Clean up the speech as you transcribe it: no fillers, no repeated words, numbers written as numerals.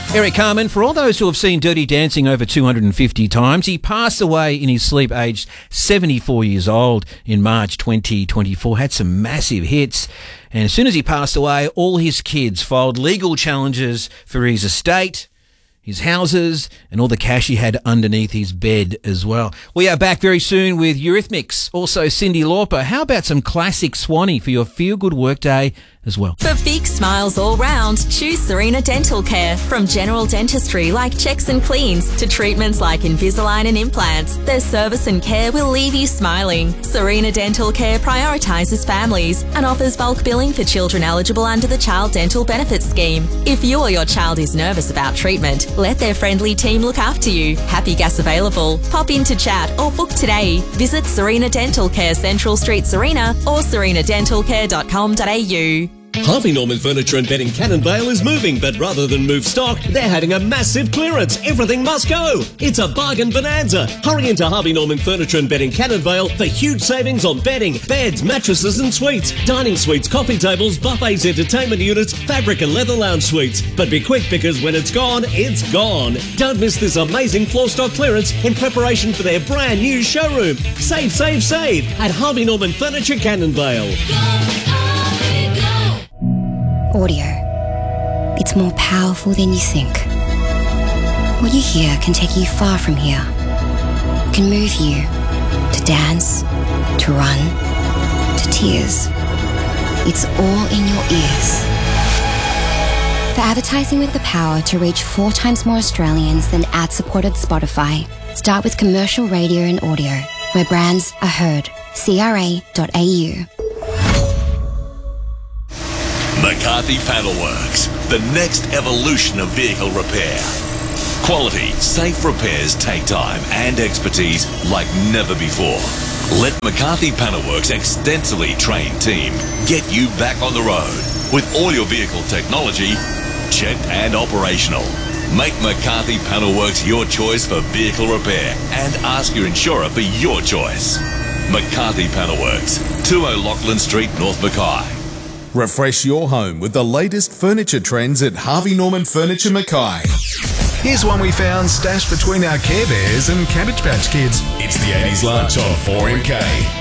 Eric Carmen, for all those who have seen Dirty Dancing over 250 times, he passed away in his sleep aged 74 years old in March 2024. Had some massive hits. And as soon as he passed away, all his kids filed legal challenges for his estate, his houses, and all the cash he had underneath his bed as well. We are back very soon with Eurythmics, also Cyndi Lauper. How about some classic Swanee for your feel-good workday as well? For big smiles all round, choose Serena Dental Care. From general dentistry like checks and cleans to treatments like Invisalign and implants, their service and care will leave you smiling. Serena Dental Care prioritises families and offers bulk billing for children eligible under the Child Dental Benefits Scheme. If you or your child is nervous about treatment, let their friendly team look after you. Happy gas available. Pop in to chat or book today. Visit Serena Dental Care, Central Street, Serena, or serenadentalcare.com.au. Harvey Norman Furniture and Bedding Cannonvale is moving, but rather than move stock, they're having a massive clearance. Everything must go. It's a bargain bonanza. Hurry into Harvey Norman Furniture and Bedding Cannonvale for huge savings on bedding, beds, mattresses and suites, dining suites, coffee tables, buffets, entertainment units, fabric and leather lounge suites. But be quick, because when it's gone, it's gone. Don't miss this amazing floor stock clearance in preparation for their brand new showroom. Save, save, save at Harvey Norman Furniture Cannonvale. Audio. It's more powerful than you think. What you hear can take you far from here. Can move you to dance, to run, to tears. It's all in your ears. For advertising with the power to reach 4 times more Australians than ad-supported Spotify, start with commercial radio and audio, where brands are heard. CRA.au. McCarthy Panelworks, the next evolution of vehicle repair. Quality, safe repairs take time and expertise like never before. Let McCarthy Panelworks' extensively trained team get you back on the road with all your vehicle technology checked and operational. Make McCarthy Panelworks your choice for vehicle repair and ask your insurer for your choice. McCarthy Panelworks, 20 Lachlan Street, North Mackay. Refresh your home with the latest furniture trends at Harvey Norman Furniture Mackay. Here's one we found stashed between our Care Bears and Cabbage Patch Kids. It's the 80s lunch on 4MK.